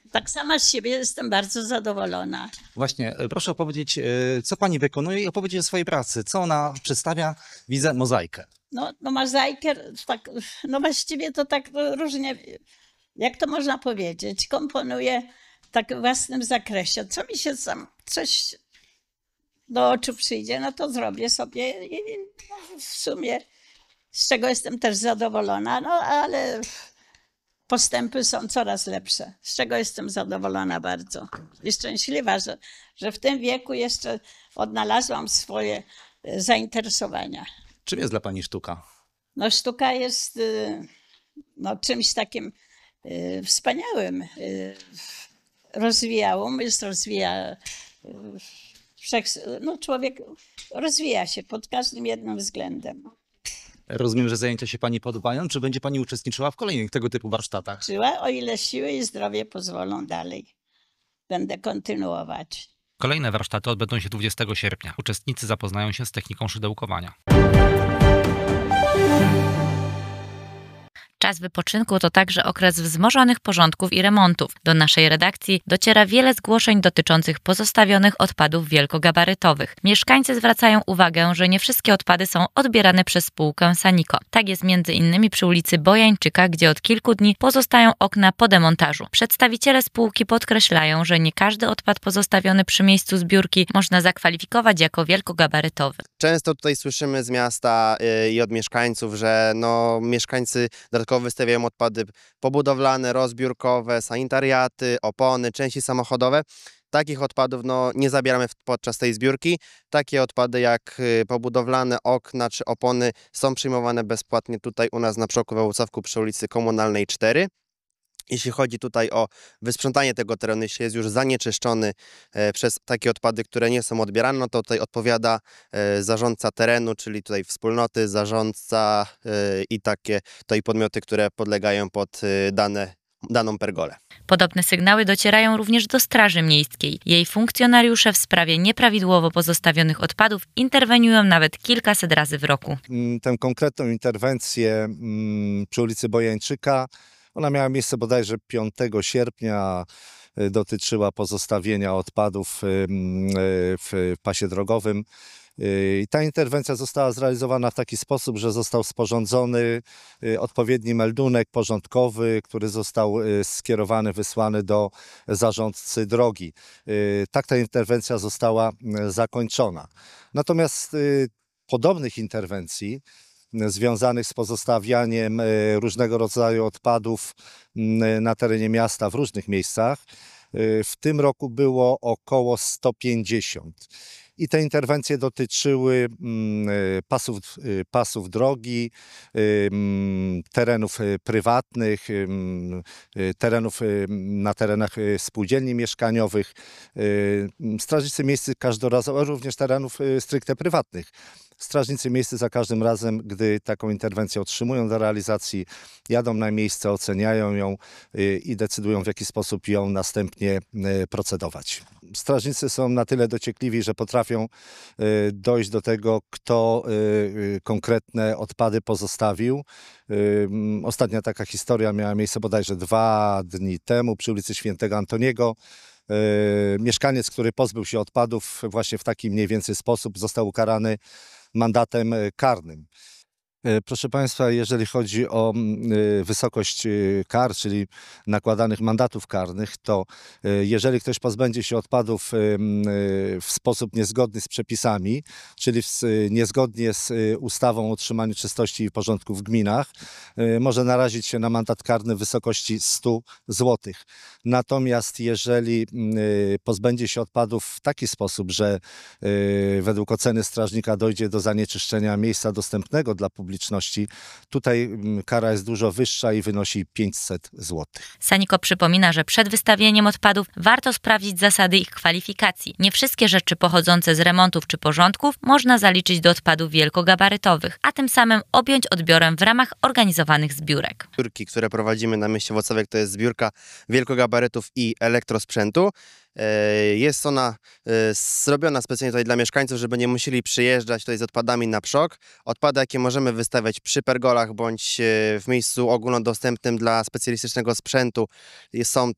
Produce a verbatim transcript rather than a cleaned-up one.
Tak sama z siebie jestem bardzo zadowolona. Właśnie, e, proszę opowiedzieć, e, co pani wykonuje i opowiedzieć o swojej pracy. Co ona przedstawia? Widzę mozaikę. No, no mozaikę, tak, no właściwie to tak no, różnie, jak to można powiedzieć, komponuję tak w własnym zakresie. Co mi się tam, coś do oczu przyjdzie, no to zrobię sobie i no, w sumie z czego jestem też zadowolona, no ale postępy są coraz lepsze, z czego jestem zadowolona bardzo i szczęśliwa, że, że w tym wieku jeszcze odnalazłam swoje e, zainteresowania. Czym jest dla pani sztuka? No sztuka jest y, no, czymś takim y, wspaniałym. Y, rozwija umysł, rozwija y, wszech, no człowiek rozwija się pod każdym jednym względem. Rozumiem, że zajęcia się pani podobają. Czy będzie pani uczestniczyła w kolejnych tego typu warsztatach? Żyła, o ile siły i zdrowie pozwolą dalej. Będę kontynuować. Kolejne warsztaty odbędą się dwudziestego sierpnia. Uczestnicy zapoznają się z techniką szydełkowania. Czas wypoczynku to także okres wzmożonych porządków i remontów. Do naszej redakcji dociera wiele zgłoszeń dotyczących pozostawionych odpadów wielkogabarytowych. Mieszkańcy zwracają uwagę, że nie wszystkie odpady są odbierane przez spółkę Saniko. Tak jest między innymi przy ulicy Bojańczyka, gdzie od kilku dni pozostają okna po demontażu. Przedstawiciele spółki podkreślają, że nie każdy odpad pozostawiony przy miejscu zbiórki można zakwalifikować jako wielkogabarytowy. Często tutaj słyszymy z miasta y, i od mieszkańców, że no, mieszkańcy dodatkowo wystawiają odpady pobudowlane, rozbiórkowe, sanitariaty, opony, części samochodowe. Takich odpadów no, nie zabieramy w- podczas tej zbiórki. Takie odpady jak y, pobudowlane okna czy opony są przyjmowane bezpłatnie tutaj u nas na Przoku we Włocławku przy ulicy Komunalnej cztery. Jeśli chodzi tutaj o wysprzątanie tego terenu, jeśli jest już zanieczyszczony e, przez takie odpady, które nie są odbierane, no to tutaj odpowiada e, zarządca terenu, czyli tutaj wspólnoty, zarządca e, i takie tutaj podmioty, które podlegają pod e, dane, daną pergolę. Podobne sygnały docierają również do Straży Miejskiej. Jej funkcjonariusze w sprawie nieprawidłowo pozostawionych odpadów interweniują nawet kilkaset razy w roku. Mm, Tę konkretną interwencję mm, przy ulicy Bojańczyka, ona miała miejsce bodajże piątego sierpnia, y, dotyczyła pozostawienia odpadów y, mm, y, w pasie drogowym. Y, I ta interwencja została zrealizowana w taki sposób, że został sporządzony y, odpowiedni meldunek porządkowy, który został y, skierowany, wysłany do zarządcy drogi. Y, Tak ta interwencja została y, zakończona. Natomiast y, podobnych interwencji związanych z pozostawianiem e, różnego rodzaju odpadów m, na terenie miasta w różnych miejscach. E, W tym roku było około sto pięćdziesiąt. I te interwencje dotyczyły mm, e, pasów, e, pasów drogi, e, mm, terenów e, prywatnych, mm, e, terenów e, na terenach e, spółdzielni mieszkaniowych, e, m, strażnicy miejscy każdorazowo, również terenów e, stricte prywatnych. Strażnicy miejscy za każdym razem, gdy taką interwencję otrzymują do realizacji, jadą na miejsce, oceniają ją y, i decydują, w jaki sposób ją następnie y, procedować. Strażnicy są na tyle dociekliwi, że potrafią y, dojść do tego, kto y, y, konkretne odpady pozostawił. Y, mm, Ostatnia taka historia miała miejsce bodajże dwa dni temu przy ulicy Świętego Antoniego. E, Mieszkaniec, który pozbył się odpadów właśnie w taki mniej więcej sposób, został ukarany mandatem e, karnym. E, Proszę Państwa, jeżeli chodzi o mm, e, wysokość e, kar, czyli nakładanych mandatów karnych, to e, jeżeli ktoś pozbędzie się odpadów e, m, e, w sposób niezgodny z przepisami, czyli w, s- niezgodnie z e, ustawą o utrzymaniu czystości i porządku w gminach, e, może narazić się na mandat karny w wysokości stu złotych. Natomiast jeżeli mm, e, pozbędzie się odpadów w taki sposób, że e, według oceny strażnika dojdzie do zanieczyszczenia miejsca dostępnego dla publiczności, tutaj mm, kara jest dużo wyższa i wynosi pięćset złotych. Saniko przypomina, że przed wystawieniem odpadów warto sprawdzić zasady ich kwalifikacji. Nie wszystkie rzeczy pochodzące z remontów czy porządków można zaliczyć do odpadów wielkogabarytowych, a tym samym objąć odbiorem w ramach organizowanych zbiórek. Zbiórki, które prowadzimy na mieście Włocławek, to jest zbiórka wielkogabarytów i elektrosprzętu. E, Jest ona e, zrobiona specjalnie tutaj dla mieszkańców, żeby nie musieli przyjeżdżać tutaj z odpadami na Przok. Odpady, jakie możemy wystawiać przy pergolach bądź e, w miejscu ogólnodostępnym dla specjalistycznego sprzętu, są